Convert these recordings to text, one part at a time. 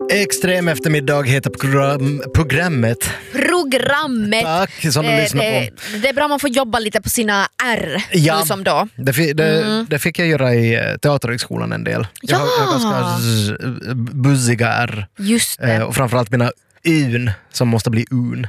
Extrem eftermiddag heter programmet. Tack, som du lyssnar på. Det är bra man får jobba lite på sina R. Ja, nu som då. Det fick jag göra i Teaterhögskolan en del. Jag har ganska buzziga R. Just det. Och framförallt mina un som måste bli un.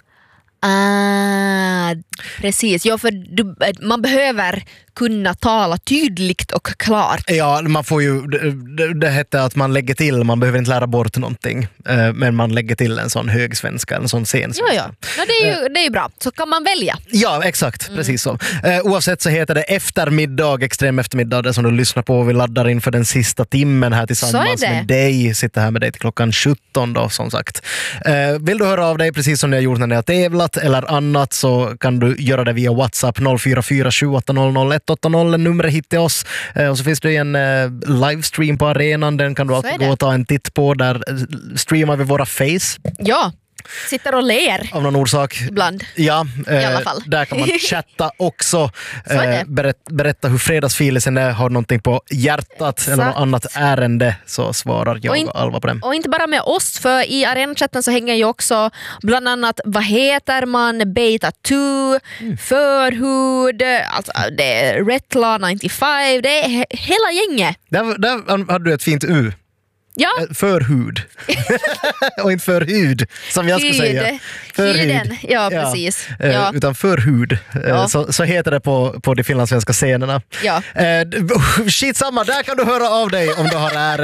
Precis. Ja, för man behöver kunna tala tydligt och klart. Ja, man får ju det heter att man lägger till, man behöver inte lära bort någonting, men man lägger till en sån högsvenska, en sån sensvenska. Ja, det är ju bra. Så kan man välja. Ja, exakt, precis så. Oavsett så heter det eftermiddag, extrem eftermiddag, det som du lyssnar på. Vi laddar in för den sista timmen här tillsammans med dig. Sitter här med dig till klockan 17 då, som sagt. Vill du höra av dig precis som ni har gjort när ni har tävlat eller annat, så kan du göra det via WhatsApp 044 780 180. Numret hit till oss. Och så finns det en livestream på arenan. Den kan du alltid gå och ta en titt på. Där streamar vi våra face. Ja, sitter och ler. Av någon orsak. Ibland. Ja, i alla fall. Där kan man chatta också. Berätta hur fredagsfilisen är, har någonting på hjärtat. Exakt. Eller något annat ärende, så svarar jag och Alva på det. Och inte bara med oss, för i arenachatten så hänger ju också bland annat vad heter man, beta 2, förhud, alltså det är Retla 95, det är hela gänget. Där hade du ett fint U. Ja. Förhud. Och inte förhud, som jag skulle säga. Huden, ja precis. Ja. Utan förhud. Ja. Så heter det på de finlandssvenska scenerna. Ja. Skitsamma, där kan du höra av dig om du har